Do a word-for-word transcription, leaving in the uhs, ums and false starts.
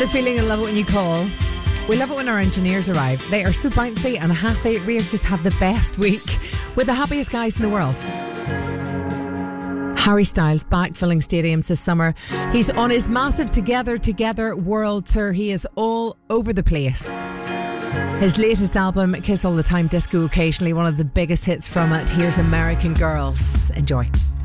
the feeling and love it when you call. We love it when our engineers arrive. They are so bouncy and happy. We just have the best week with the happiest guys in the world. Harry Styles back filling stadiums this summer. He's on his massive Together Together world tour. He is all over the place. His latest album, Kiss All the Time, Disco Occasionally, one of the biggest hits from it. Here's American Girls. Enjoy.